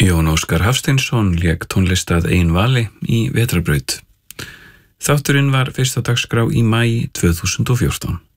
Jón Óskar Hafsteinsson lék tónlist að eigin vali í Vetrarbraut. Þátturinn var fyrst á dagskrá í maí 2014.